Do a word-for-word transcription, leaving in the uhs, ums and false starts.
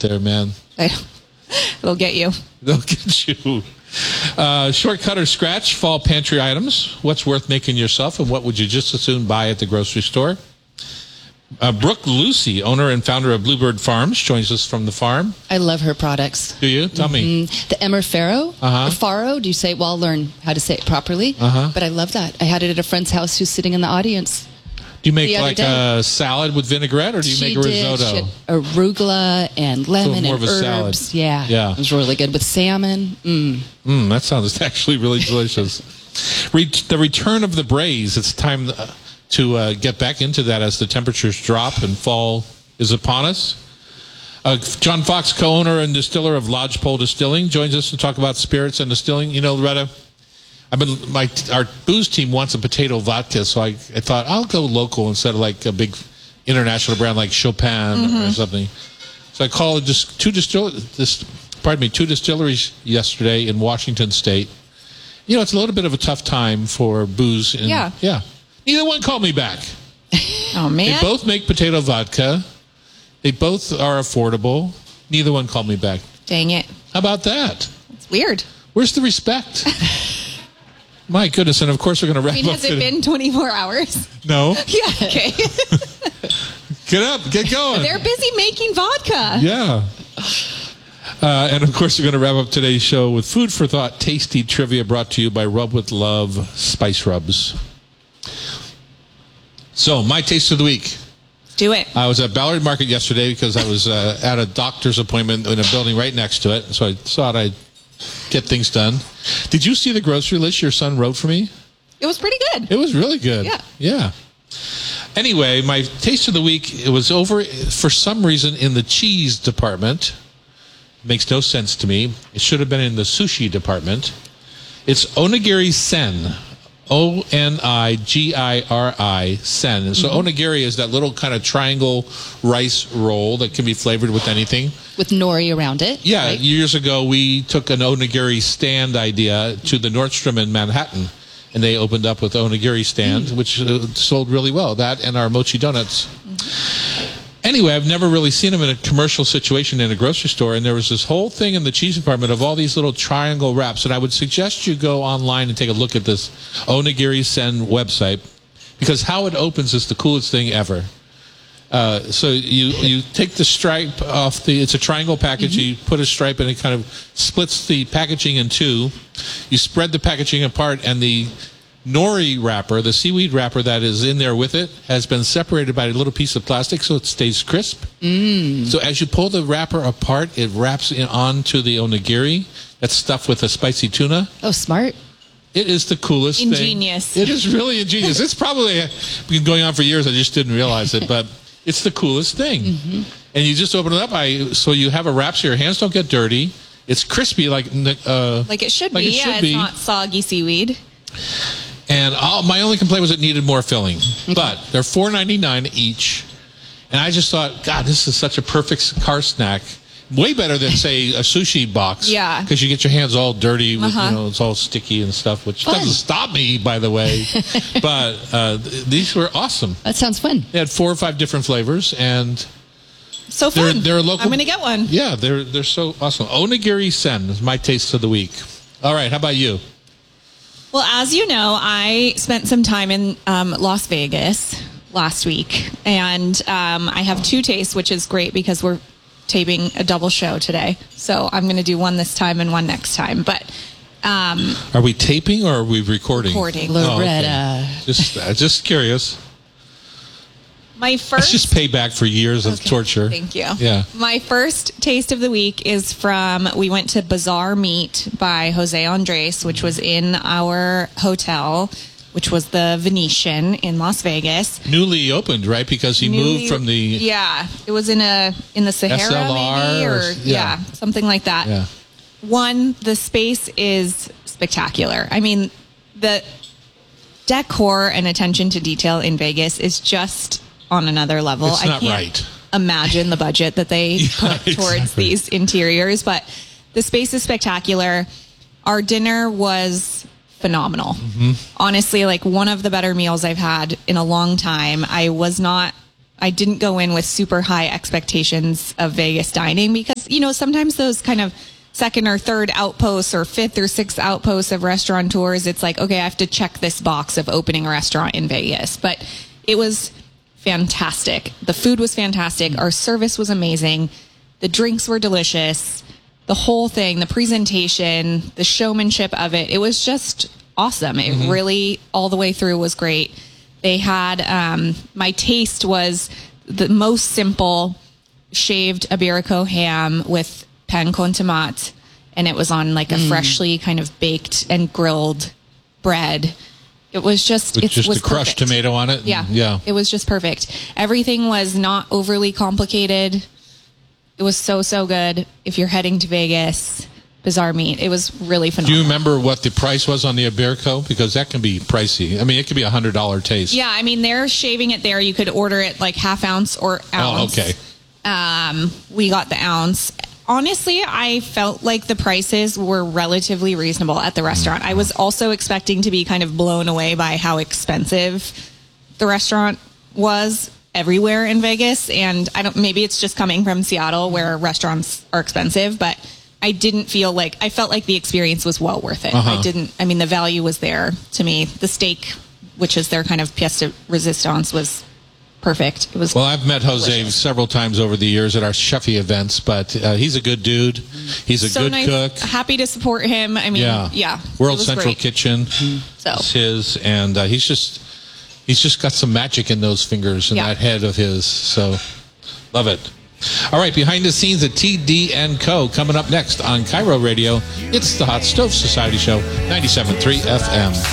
there, man. It'll get you. They'll get you. Uh, shortcut or scratch, fall pantry items. What's worth making yourself, and what would you just as soon buy at the grocery store? Uh, Brooke Lucy, owner and founder of Bluebird Farms, joins us from the farm. I love her products. Do you? Tell mm-hmm. me. The Emmer Faro, uh-huh. or Faro, do you say? Well, I'll learn how to say it properly. Uh-huh. But I love that. I had it at a friend's house who's sitting in the audience. Do you make like day. a salad with vinaigrette, or do you she make a risotto? Did. She had arugula and lemon so more and of a herbs. Salad. Yeah, yeah, it was really good with salmon. Mm. Mm, that sounds actually really delicious. Re- the return of the braise. It's time to uh, get back into that as the temperatures drop and fall is upon us. Uh, John Fox, co-owner and distiller of Lodgepole Distilling, joins us to talk about spirits and distilling. You know, Loretta, I've been my our booze team wants a potato vodka, so I, I thought I'll go local instead of like a big international brand like Chopin mm-hmm. or something. So I called just two distill this pardon me two distilleries yesterday in Washington State. You know, it's a little bit of a tough time for booze. And, yeah, yeah. Neither one called me back. Oh man! They both make potato vodka. They both are affordable. Neither one called me back. Dang it! How about that? It's weird. Where's the respect? My goodness, and of course we're going to wrap I mean, up. Has it been twenty-four hours? No. Yeah. Okay. Get up, get going. They're busy making vodka. Yeah. Uh, and of course we're going to wrap up today's show with food for thought, tasty trivia brought to you by Rub with Love Spice Rubs. So, my taste of the week. Do it. I was at Ballard Market yesterday because I was uh, at a doctor's appointment in a building right next to it, so I thought I'd get things done. Did you see the grocery list your son wrote for me? It was pretty good. It was really good. Yeah. Yeah. Anyway, my taste of the week, it was over for some reason in the cheese department. Makes no sense to me. It should have been in the sushi department. It's onigiri sen. O N I G I R I, sen. So mm-hmm. onigiri is that little kind of triangle rice roll that can be flavored with anything. With nori around it. Yeah. Right? Years ago, we took an onigiri stand idea to the Nordstrom in Manhattan, and they opened up with onigiri stand, mm-hmm. which uh, sold really well. That and our mochi donuts. Mm-hmm. Anyway, I've never really seen them in a commercial situation in a grocery store, and there was this whole thing in the cheese department of all these little triangle wraps, and I would suggest you go online and take a look at this Onigiri Sen website, because how it opens is the coolest thing ever. Uh, so you, you take the stripe off the, it's a triangle package, mm-hmm. you put a stripe and it kind of splits the packaging in two. You spread the packaging apart, and the nori wrapper, the seaweed wrapper that is in there with it, has been separated by a little piece of plastic so it stays crisp. Mm. So as you pull the wrapper apart, it wraps in onto the onigiri that's stuffed with a spicy tuna. Oh, smart. It is the coolest ingenious. thing. It is really ingenious. It's probably been going on for years. I just didn't realize it, but it's the coolest thing. Mm-hmm. And you just open it up. I so you have a wrap so your hands don't get dirty. It's crispy like uh, like it should like be. It should yeah, be. It's not soggy seaweed. And all, my only complaint was it needed more filling. Okay. But they're four ninety-nine each. And I just thought, God, this is such a perfect car snack. Way better than, say, a sushi box. Yeah. Because you get your hands all dirty. With, uh-huh. you know, it's all sticky and stuff, which Fun. doesn't stop me, by the way. But uh, th- these were awesome. That sounds fun. They had four or five different flavors. And so fun. They're, they're local. I'm going to get one. Yeah, they're, they're so awesome. Onigiri Sen is my taste of the week. All right, how about you? Well, as you know, I spent some time in um, Las Vegas last week, and um, I have two tastes, which is great because we're taping a double show today. So I'm going to do one this time and one next time. But um, are we taping or are we recording? Recording. Loretta. Oh, okay. Just, uh, just curious. My first. It's just payback for years of okay. torture. Thank you. Yeah. My first taste of the week is from, we went to Bazaar Meat by Jose Andres, which was in our hotel, which was the Venetian in Las Vegas. Newly opened, right? Because he Newly, moved from the... Yeah. It was in a in the Sahara, S L R maybe? Or, or- yeah. yeah. something like that. Yeah. One, the space is spectacular. I mean, the decor and attention to detail in Vegas is just on another level. It's I not can't right. imagine the budget that they Yeah, put towards exactly. these interiors, but the space is spectacular. Our dinner was phenomenal. Mm-hmm. Honestly, like one of the better meals I've had in a long time. I was not, I didn't go in with super high expectations of Vegas dining because because, you know, sometimes those kind of second or third outposts or fifth or sixth outposts of restaurateurs, it's like, okay, I have to check this box of opening a restaurant in Vegas. But it was fantastic. The food was fantastic. Our service was amazing. The drinks were delicious. The whole thing, the presentation, the showmanship of it, it was just awesome. It mm-hmm. really, all the way through, was great. They had, um, my taste was the most simple shaved Iberico ham with pan con tomate, and it was on like a mm. freshly kind of baked and grilled bread. It was just, With it just was a crushed perfect. tomato on it. Yeah. Yeah. It was just perfect. Everything was not overly complicated. It was so, so good. If you're heading to Vegas, Bazaar Meat, it was really phenomenal. Do you remember what the price was on the Iberico? Because that can be pricey. I mean, it could be a one hundred dollars taste. Yeah, I mean, they're shaving it there. You could order it like half ounce or ounce. Oh, okay. Um, we got the ounce. Honestly, I felt like the prices were relatively reasonable at the restaurant. I was also expecting to be kind of blown away by how expensive the restaurant was everywhere in Vegas. And I don't, maybe it's just coming from Seattle where restaurants are expensive, but I didn't feel like, I felt like the experience was well worth it. Uh-huh. I didn't, I mean, the value was there to me. The steak, which is their kind of pièce de résistance, was perfect. It was well. I've met Jose delicious. several times over the years at our chefy events, but uh, he's a good dude. He's a so good nice. cook. Happy to support him. I mean, Yeah, yeah. World it was Central great. Kitchen, So is his, and uh, he's just he's just got some magic in those fingers and Yeah. that head of his. So love it. All right, behind the scenes at T D and Co. coming up next on Cairo Radio. It's the Hot Stove Society Show, ninety-seven point three F M.